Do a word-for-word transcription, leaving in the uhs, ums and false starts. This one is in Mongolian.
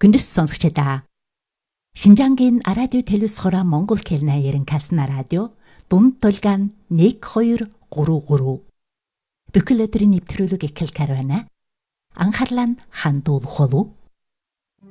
Хүндэс сонсогчдаа. Шинжангийн радио телевиз хороо Монгол хэлний ярин калсна радио дунд тулгаан нэг хоёр гурав гурав. Бүхэл өдрийн нэвтрүүлэг эхэл карвана. Анхаарлаа хандуулах болов.